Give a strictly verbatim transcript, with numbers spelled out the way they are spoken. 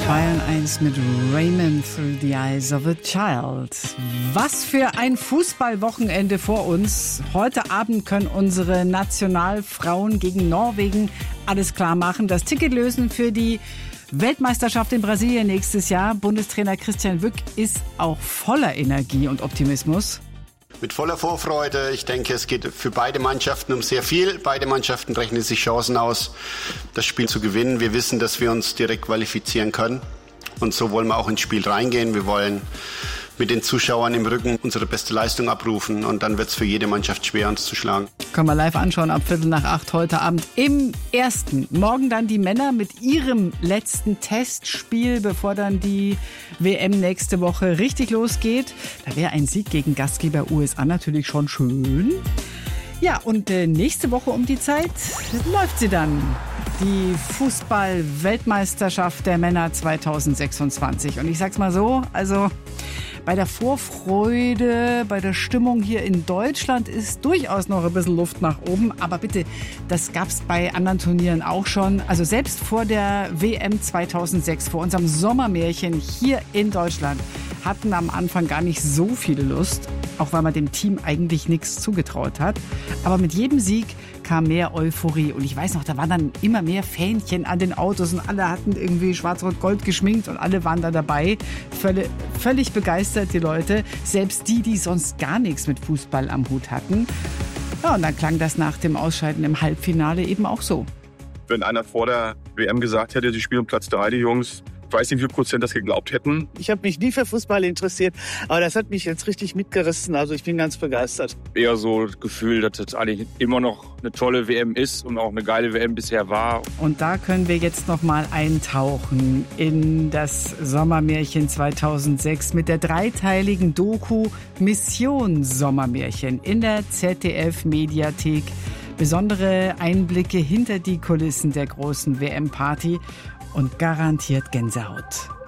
Bayern eins mit Raymond Through the Eyes of a Child. Was für ein Fußballwochenende vor uns. Heute Abend können unsere Nationalfrauen gegen Norwegen alles klar machen. Das Ticket lösen für die Weltmeisterschaft in Brasilien nächstes Jahr. Bundestrainer Christian Wück ist auch voller Energie und Optimismus. Mit voller Vorfreude. Ich denke, es geht für beide Mannschaften um sehr viel. Beide Mannschaften rechnen sich Chancen aus, das Spiel zu gewinnen. Wir wissen, dass wir uns direkt qualifizieren können. Und so wollen wir auch ins Spiel reingehen. Wir wollen mit den Zuschauern im Rücken unsere beste Leistung abrufen. Und dann wird es für jede Mannschaft schwer, uns zu schlagen. Können wir live anschauen ab Viertel nach acht heute Abend im Ersten. Morgen dann die Männer mit ihrem letzten Testspiel, bevor dann die W M nächste Woche richtig losgeht. Da wäre ein Sieg gegen Gastgeber U S A natürlich schon schön. Ja, und äh, nächste Woche um die Zeit läuft sie dann. Die Fußball-Weltmeisterschaft der Männer zwanzig sechsundzwanzig. Und ich sag's mal so, also bei der Vorfreude, bei der Stimmung hier in Deutschland ist durchaus noch ein bisschen Luft nach oben. Aber bitte, das gab's bei anderen Turnieren auch schon. Also selbst vor der W M zweitausendsechs, vor unserem Sommermärchen hier in Deutschland, hatten am Anfang gar nicht so viele Lust. Auch weil man dem Team eigentlich nichts zugetraut hat. Aber mit jedem Sieg kam mehr Euphorie. Und ich weiß noch, da waren dann immer mehr Fähnchen an den Autos und alle hatten irgendwie schwarz-rot-gold geschminkt und alle waren da dabei. Völlig, völlig begeistert, die Leute. Selbst die, die sonst gar nichts mit Fußball am Hut hatten. Ja, und dann klang das nach dem Ausscheiden im Halbfinale eben auch so. Wenn einer vor der W M gesagt hätte, sie spielen Platz drei, die Jungs, ich weiß nicht, wie viel Prozent das geglaubt hätten. Ich habe mich nie für Fußball interessiert, aber das hat mich jetzt richtig mitgerissen. Also ich bin ganz begeistert. Eher so das Gefühl, dass das eigentlich immer noch eine tolle W M ist und auch eine geile W M bisher war. Und da können wir jetzt noch mal eintauchen in das Sommermärchen zweitausendsechs mit der dreiteiligen Doku Mission Sommermärchen in der Z D F-Mediathek. Besondere Einblicke hinter die Kulissen der großen W M-Party und garantiert Gänsehaut.